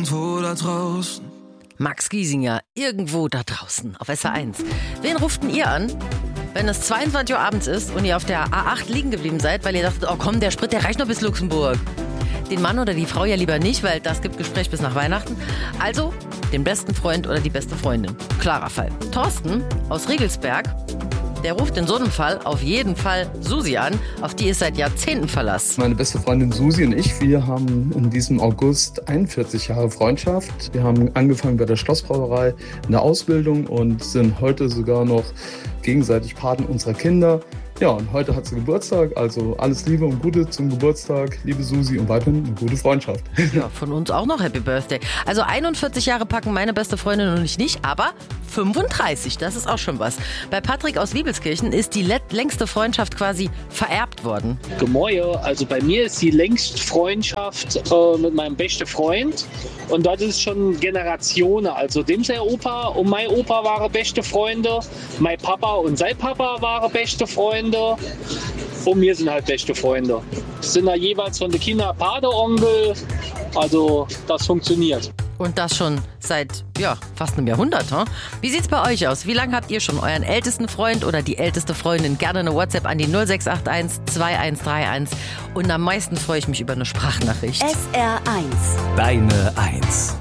irgendwo da draußen. Max Giesinger, irgendwo da draußen auf SR1. Wen ruft denn ihr an, wenn es 22 Uhr abends ist und ihr auf der A8 liegen geblieben seid, weil ihr dachtet, oh komm, der Sprit, der reicht noch bis Luxemburg? Den Mann oder die Frau ja lieber nicht, weil das gibt Gespräch bis nach Weihnachten. Also den besten Freund oder die beste Freundin. Klarer Fall. Thorsten aus Riegelsberg, der ruft in so einem Fall auf jeden Fall Susi an, auf die ist seit Jahrzehnten Verlass. Meine beste Freundin Susi und ich, wir haben in diesem August 41 Jahre Freundschaft. Wir haben angefangen bei der Schlossbrauerei in der Ausbildung und sind heute sogar noch gegenseitig Paten unserer Kinder. Ja, und heute hat sie Geburtstag, also alles Liebe und Gute zum Geburtstag, liebe Susi, und weiterhin eine gute Freundschaft. Ja, von uns auch noch Happy Birthday. Also 41 Jahre packen meine beste Freundin und ich nicht, aber 35, das ist auch schon was. Bei Patrick aus Wiebelskirchen ist die längste Freundschaft quasi vererbt worden. Gemäue, also bei mir ist die längste Freundschaft mit meinem besten Freund und das ist schon Generationen. Also dem sein Opa und mein Opa waren beste Freunde, mein Papa und sein Papa waren beste Freunde. Und wir sind halt beste Freunde. Sind da jeweils von den Kindern Patenonkel. Also das funktioniert. Und das schon seit, fast einem Jahrhundert. Hm? Wie sieht's bei euch aus? Wie lange habt ihr schon euren ältesten Freund oder die älteste Freundin? Gerne eine WhatsApp an die 0681 2131. Und am meisten freue ich mich über eine Sprachnachricht. SR1. Deine Eins.